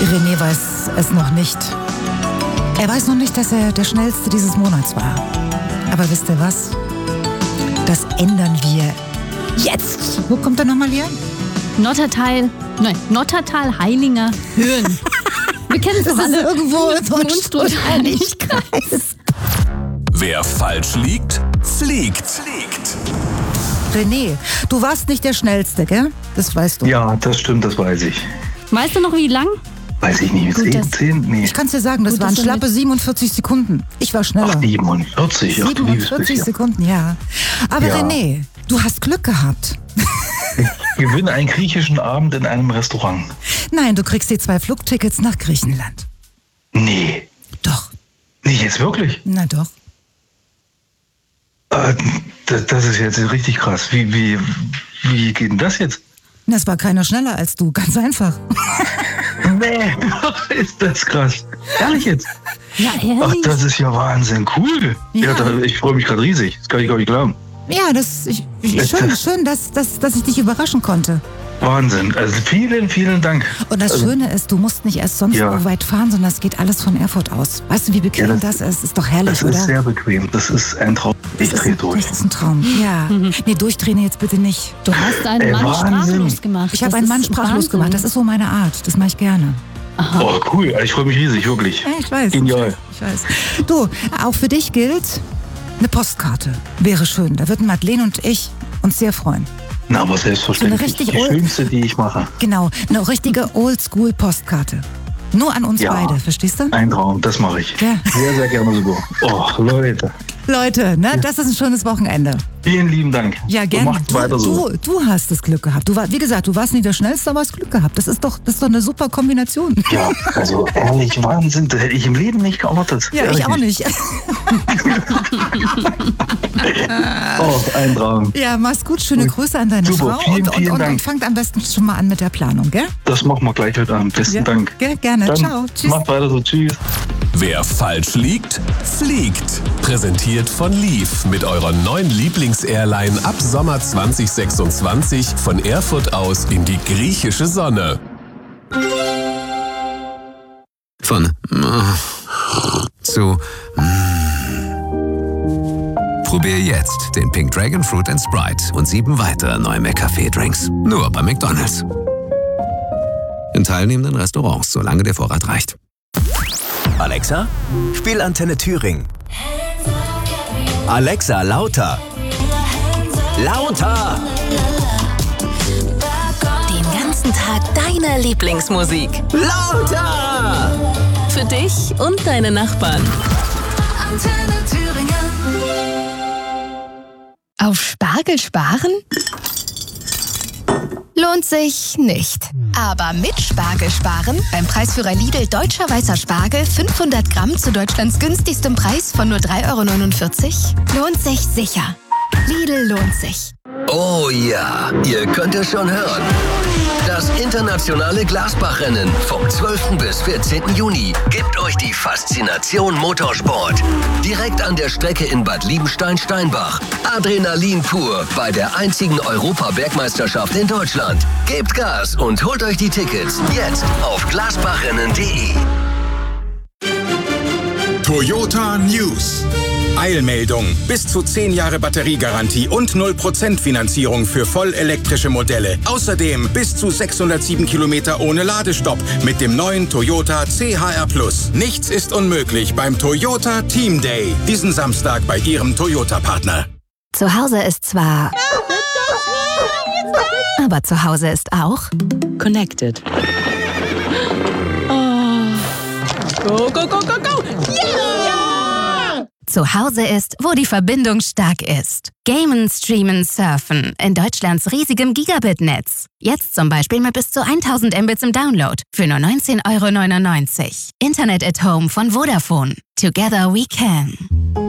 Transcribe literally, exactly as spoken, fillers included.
René weiß es noch nicht. Er weiß noch nicht, dass er der Schnellste dieses Monats war. Aber wisst ihr was? Das ändern wir jetzt. Wo kommt er nochmal her? Nottertal, nein, Nottertal Heilinger Höhen. Wir kennen es doch alle. Irgendwo in Deutschland. Wer falsch liegt, fliegt. fliegt. René, du warst nicht der Schnellste, gell? Das weißt du. Ja, das stimmt, das weiß ich. Weißt du noch, wie lang? Weiß ich nicht, Gut, zehn, das- zehn, nee. Ich kann es dir sagen, das Gut, waren dass du schlappe siebenundvierzig Sekunden. Ich war schneller. Ach, siebenundvierzig, ach du liebes siebenundvierzig bisschen. Sekunden, ja. Aber Ja. René, du hast Glück gehabt. Ich gewinne einen griechischen Abend in einem Restaurant. Nein, du kriegst die zwei Flugtickets nach Griechenland. Nee, Doch, nicht jetzt wirklich. na doch. Äh, das, das ist jetzt richtig krass. Wie, wie, wie geht denn das jetzt? Das war keiner schneller als du, ganz einfach. Nee, ist das krass. Ehrlich jetzt? Ja, Ach, ehrlich? das ist ja Wahnsinn, cool. Ja. Ja, da, ich freue mich gerade riesig. Das kann ich gar nicht glauben. Ja, das ich, ich, schön, schön dass, dass, dass ich dich überraschen konnte. Wahnsinn. Also vielen, vielen Dank. Und das Also, Schöne ist, du musst nicht erst sonst Ja. wo weit fahren, sondern es geht alles von Erfurt aus. Weißt du, wie bequem Ja, das, das- ist? Ist doch herrlich, Das oder? ist sehr bequem. Das ist ein Traum. Ich das, drehe ist, durch. das ist ein Traum. Ja. Nee, durchdrehen jetzt bitte nicht. Du hast einen Ey, Mann Wahnsinn. sprachlos gemacht. Ich habe Das einen ist Mann sprachlos Wahnsinn. gemacht. Das ist so meine Art. Das mache ich gerne. Oh, cool. Ich freue mich riesig, wirklich. Ja, ich weiß. Genial. Ich weiß. Du, auch für dich gilt, eine Postkarte wäre schön. Da würden Madeleine und ich uns sehr freuen. Na, aber selbstverständlich. So eine richtig die old- schönste, die ich mache. Genau, eine richtige Oldschool-Postkarte. Nur an uns Ja. beide, verstehst du? Ein Traum, das mache ich. Ja. Sehr, sehr gerne sogar. Oh, Leute. Leute, ne, das ist ein schönes Wochenende. Vielen lieben Dank. Ja, Und gerne. Macht weiter so. Du, du hast das Glück gehabt. Du war, wie gesagt, du warst nicht der Schnellste, aber hast Glück gehabt. Das ist doch, das ist doch eine super Kombination. Ja, also ehrlich, Wahnsinn. Das hätte ich im Leben nicht geerwartet. Ja, Ehrlich ich auch nicht. Oh, ein Traum. Ja, mach's gut. Schöne Grüße an deine Super, Frau. vielen, und, vielen und, und, Dank. und fangt am besten schon mal an mit der Planung, gell? Das machen wir gleich heute Abend. Besten Ja, Dank. gell, gerne. Dann Ciao. Tschüss. Macht weiter so. Tschüss. Wer falsch liegt, fliegt. Präsentiert von Leaf mit eurer neuen Lieblings-Airline ab Sommer zwanzig sechsundzwanzig von Erfurt aus in die griechische Sonne. Von zu Probier jetzt den Pink Dragon Fruit and Sprite und sieben weitere neue McCafé-Drinks. Nur bei McDonald's. In teilnehmenden Restaurants, solange der Vorrat reicht. Alexa, spiel Antenne Thüringen. Alexa, lauter. Lauter! Den ganzen Tag deine Lieblingsmusik. Lauter! Für dich und deine Nachbarn. Antenne Thüringen. Auf Spargel sparen? Lohnt sich nicht. Aber mit Spargel sparen, beim Preisführer Lidl Deutscher Weißer Spargel fünfhundert Gramm zu Deutschlands günstigstem Preis von nur drei Euro neunundvierzig, lohnt sich sicher. Lidl lohnt sich. Oh ja, ihr könnt es schon hören. Das internationale Glasbach-Rennen vom zwölften bis vierzehnten Juni gibt euch die Faszination Motorsport. Direkt an der Strecke in Bad Liebenstein-Steinbach. Adrenalin pur bei der einzigen Europa-Bergmeisterschaft in Deutschland. Gebt Gas und holt euch die Tickets jetzt auf glasbachrennen punkt de. Toyota News. Eilmeldung. Bis zu zehn Jahre Batteriegarantie und null Prozent Finanzierung für vollelektrische Modelle. Außerdem bis zu sechshundertsieben Kilometer ohne Ladestopp mit dem neuen Toyota C H R Plus. Nichts ist unmöglich beim Toyota Team Day. Diesen Samstag bei Ihrem Toyota-Partner. Zu Hause ist zwar... Aber zu Hause ist auch... Connected. Go, go, go, go, go! Zu Hause ist, wo die Verbindung stark ist. Gamen, streamen, surfen. In Deutschlands riesigem Gigabit-Netz. Jetzt zum Beispiel mit bis zu tausend Mbits im Download. Für nur neunzehn Euro neunundneunzig. Internet at Home von Vodafone. Together we can.